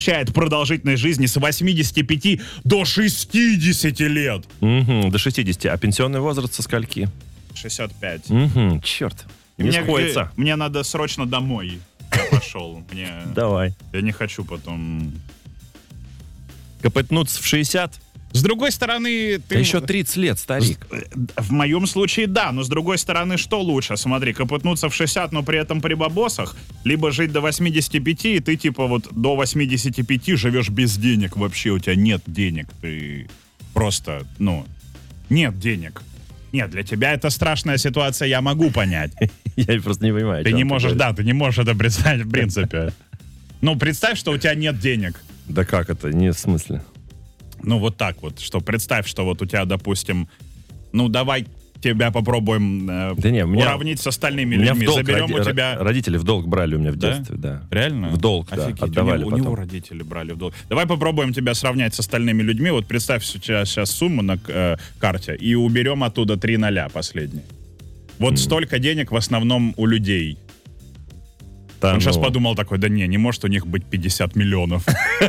продолжительность жизни с 85 до 60 лет. До 60. А пенсионный возраст со скольки? 65. Черт. Не сходится. Мне надо срочно домой. Я пошел. Давай. Я не хочу потом... Копытнуться в 60? С другой стороны... Ты еще 30 лет, старик. В моем случае, да. Но с другой стороны, что лучше? Смотри, копытнуться в 60, но при этом при бабосах, либо жить до 85, и ты типа вот до 85 живешь без денег вообще. У тебя нет денег. Ты просто, нет денег. Нет, для тебя это страшная ситуация, я могу понять. Я просто не понимаю. Ты не можешь это представить в принципе. Представь, что у тебя нет денег. Да как это? Не в смысле. Вот так вот, что представь, что вот у тебя, допустим, давай тебя попробуем уравнить с остальными людьми. Заберем у тебя... Родители в долг брали у меня в детстве, да. Реально? В долг, офигеть, да, отдавали у него родители брали в долг. Давай попробуем тебя сравнять с остальными людьми. Вот представь сейчас сумму на карте и уберем оттуда 3 ноля последние. Вот столько денег в основном у людей. Он сейчас подумал такой, не может у них быть 50 миллионов.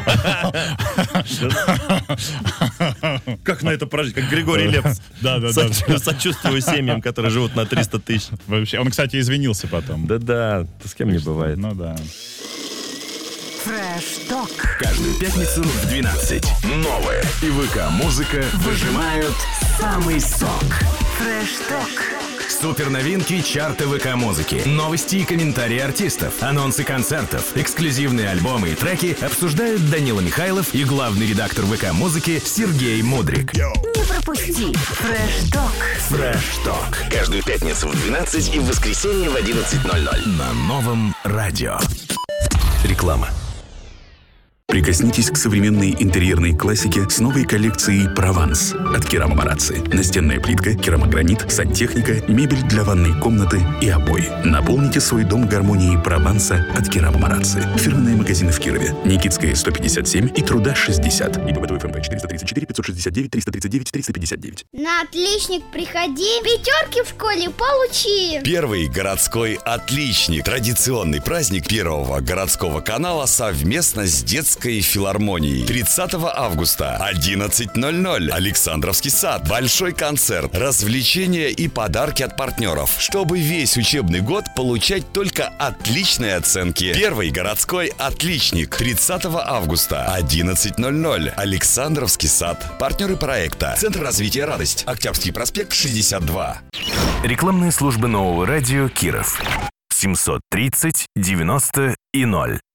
Как на это прожить? Как Григорий Лепс. Да. Сочувствую семьям, которые живут на 300 тысяч. Вообще, он, кстати, извинился потом. Да, с кем не бывает. Да. Фреш-ток. Каждую пятницу в 12. Новая ИВК-музыка выжимают самый сок. Фреш-ток. Супер новинки чарта ВК-музыки, новости и комментарии артистов, анонсы концертов, эксклюзивные альбомы и треки обсуждают Данила Михайлов и главный редактор ВК-музыки Сергей Мудрик. Не пропусти Фреш-ток. Фреш-ток. Каждую пятницу в 12 и в воскресенье в 11:00 на Новом радио. Реклама. Прикоснитесь к современной интерьерной классике с новой коллекцией «Прованс» от Керама Марацци. Настенная плитка, керамогранит, сантехника, мебель для ванной комнаты и обои. Наполните свой дом гармонией Прованса от Керама Марацци. Фирменные магазины в Кирове. Никитская, 157 и Труда, 60. ИПВ ФМП 434 569 339 359. На отличник приходи, 5 в школе получи. Первый городской отличник. Традиционный праздник Первого городского канала совместно с детской филармонией. 30 августа, 11:00. Александровский сад. Большой концерт, развлечения и подарки от партнеров. Чтобы весь учебный год получать только отличные оценки. Первый городской отличник. 30 августа, 11:00. Александровский сад. Партнеры проекта. Центр развития «Радость». Октябрьский проспект, 62. Рекламные службы Нового радио Киров. 730 90 и 0.